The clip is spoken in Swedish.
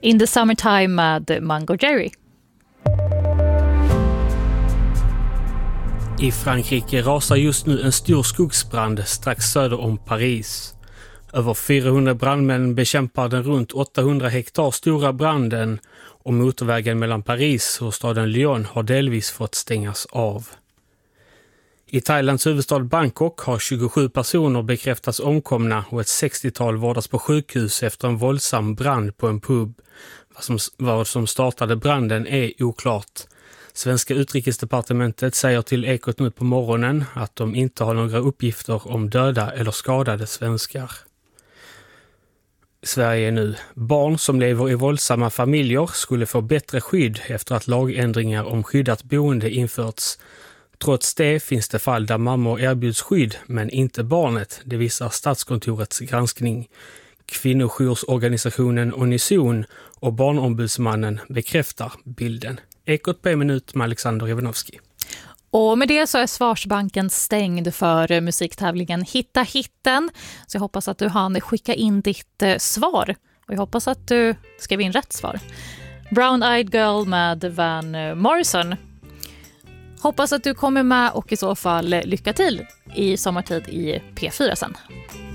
In the Summertime med Mango Jerry. I Frankrike rasar just nu en stor skogsbrand strax söder om Paris. Över 400 brandmän bekämpar den runt 800 hektar stora branden och motorvägen mellan Paris och staden Lyon har delvis fått stängas av. I Thailands huvudstad Bangkok har 27 personer bekräftats omkomna och ett 60-tal vårdas på sjukhus efter en våldsam brand på en pub. Vad som startade branden är oklart. Svenska utrikesdepartementet säger till Ekot nu på morgonen att de inte har några uppgifter om döda eller skadade svenskar. Sverige nu. Barn som lever i våldsamma familjer skulle få bättre skydd efter att lagändringar om skyddat boende införts. Trots det finns det fall där mammor erbjuds skydd men inte barnet, det visar Statskontorets granskning. Kvinnojousorganisationen Unison och Barnombudsmannen bekräftar bilden. Ekot på en minut med Alexander Ivanovski. Och med det så är Svarsbanken stängd för musiktävlingen Hitta hitten. Så jag hoppas att du hann skicka in ditt svar. Och jag hoppas att du skrev in rätt svar. Brown Eyed Girl med Van Morrison. Hoppas att du kommer med och i så fall lycka till i sommartid i P4 sen.